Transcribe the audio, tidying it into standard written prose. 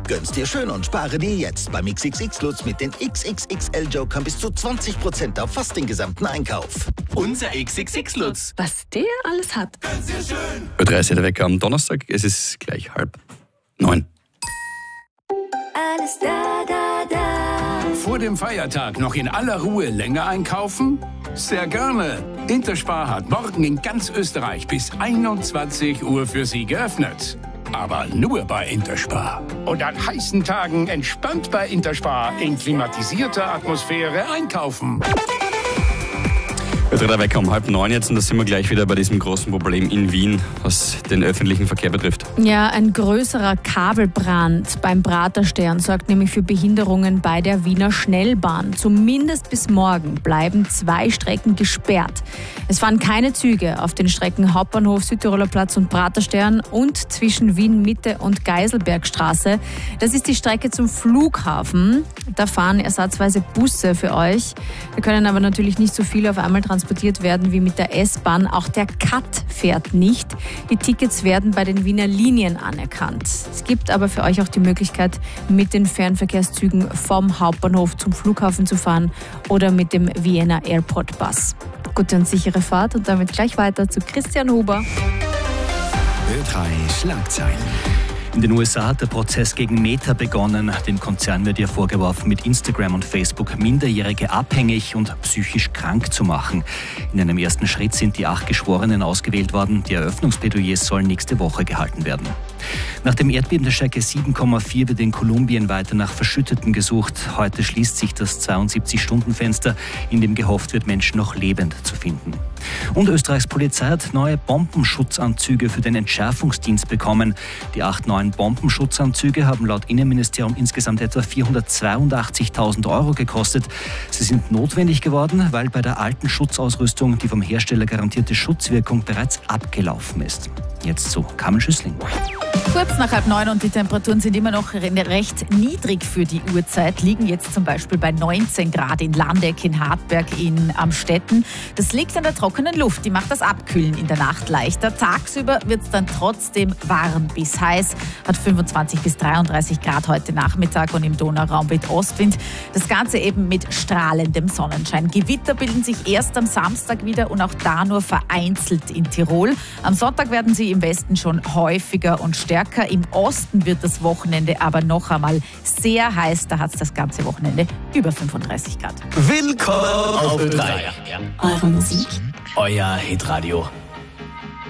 Gönn's dir schön und spare dir jetzt beim XXX-Lutz mit den XXXL-Jokern bis zu 20% auf fast den gesamten Einkauf. Unser XXX-Lutz. Was der alles hat. Gönn's dir schön. Ö3 der Wecker am Donnerstag. Es ist gleich 8:30. Alles da, da, da. Vor dem Feiertag noch in aller Ruhe länger einkaufen? Sehr gerne. Interspar hat morgen in ganz Österreich bis 21 Uhr für Sie geöffnet. Aber nur bei Interspar. Und an heißen Tagen entspannt bei Interspar in klimatisierter Atmosphäre einkaufen. Der Wecker um 8:30 jetzt und da sind wir gleich wieder bei diesem großen Problem in Wien, was den öffentlichen Verkehr betrifft. Ja, ein größerer Kabelbrand beim Praterstern sorgt nämlich für Behinderungen bei der Wiener Schnellbahn. Zumindest bis morgen bleiben 2 Strecken gesperrt. Es fahren keine Züge auf den Strecken Hauptbahnhof, Südtiroler Platz und Praterstern und zwischen Wien Mitte und Geiselbergstraße. Das ist die Strecke zum Flughafen. Da fahren ersatzweise Busse für euch. Da können aber natürlich nicht so viele auf einmal transportiert werden wie mit der S-Bahn. Auch der CAT fährt nicht. Die Tickets werden bei den Wiener Linien anerkannt. Es gibt aber für euch auch die Möglichkeit, mit den Fernverkehrszügen vom Hauptbahnhof zum Flughafen zu fahren oder mit dem Vienna Airport Bus. Gute und sichere Fahrt und damit gleich weiter zu Christian Huber. Ö3 Schlagzeilen. In den USA hat der Prozess gegen Meta begonnen. Dem Konzern wird ja vorgeworfen, mit Instagram und Facebook Minderjährige abhängig und psychisch krank zu machen. In einem ersten Schritt sind die 8 Geschworenen ausgewählt worden. Die Eröffnungsplädoyers sollen nächste Woche gehalten werden. Nach dem Erdbeben der Stärke 7,4 wird in Kolumbien weiter nach Verschütteten gesucht. Heute schließt sich das 72-Stunden-Fenster, in dem gehofft wird, Menschen noch lebend zu finden. Und Österreichs Polizei hat neue Bombenschutzanzüge für den Entschärfungsdienst bekommen. Die 8 neuen Bombenschutzanzüge haben laut Innenministerium insgesamt etwa 482.000 € gekostet. Sie sind notwendig geworden, weil bei der alten Schutzausrüstung die vom Hersteller garantierte Schutzwirkung bereits abgelaufen ist. Jetzt zu Carmen Schüssling. Kurz nach 8:30 und die Temperaturen sind immer noch recht niedrig für die Uhrzeit, liegen jetzt zum Beispiel bei 19 Grad in Landeck, in Hartberg, in Amstetten. Das liegt an der trockenen Luft, die macht das Abkühlen in der Nacht leichter. Tagsüber wird es dann trotzdem warm bis heiß, hat 25 bis 33 Grad heute Nachmittag und im Donauraum weht Ostwind. Das Ganze eben mit strahlendem Sonnenschein. Gewitter bilden sich erst am Samstag wieder und auch da nur vereinzelt in Tirol. Am Sonntag werden sie im Westen schon häufiger und stärker. Im Osten wird das Wochenende aber noch einmal sehr heiß. Da hat es das ganze Wochenende über 35 Grad. Willkommen auf Ö3. Eure Musik. Euer Hitradio.